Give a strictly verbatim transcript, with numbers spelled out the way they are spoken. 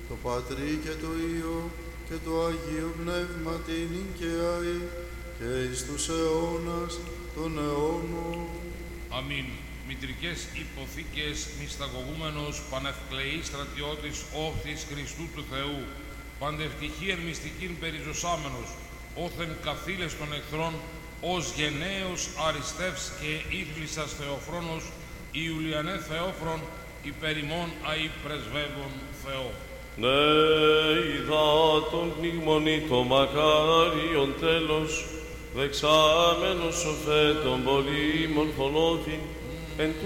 το Πατρί και το Υιό και το Αγίο Πνεύματι νικαιαί και εις τους αιώνας των αιώνων. Αμήν. Μητρικές υποθήκες μυσταγωγούμενος πανευκλεής στρατιώτης όχθης Χριστού του Θεού, παντευτυχίεν μυστικήν περιζωσάμενος, όθεν καθήλες των εχθρών, ως γενναίος αριστεύς και ήθλισσας Θεοφρόνος, Ιουλιανέ Θεόφρον, υπερ ημών αη πρεσβεύων Θεό. Ναι, είδα τον πνιγμονήτο μακάριον τέλος, δεξάμενος σοφέτων πολύ μορφολόθην, εν